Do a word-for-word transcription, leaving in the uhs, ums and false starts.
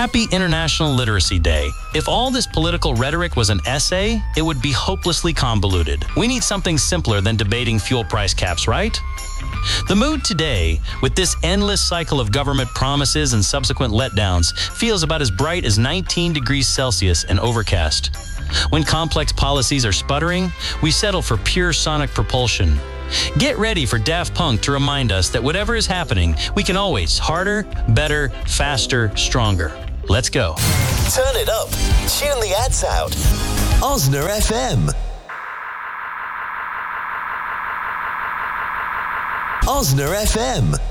Happy International Literacy Day. If all this political rhetoric was an essay, it would be hopelessly convoluted. We need something simpler than debating fuel price caps, right? The mood today, with this endless cycle of government promises and subsequent letdowns, feels about as bright as nineteen degrees Celsius and overcast. When complex policies are sputtering, we settle for pure sonic propulsion. Get ready for Daft Punk to remind us that whatever is happening, we can always harder, better, faster, stronger. Let's go. Turn it up. Tune the ads out. Osner F M. Osner F M.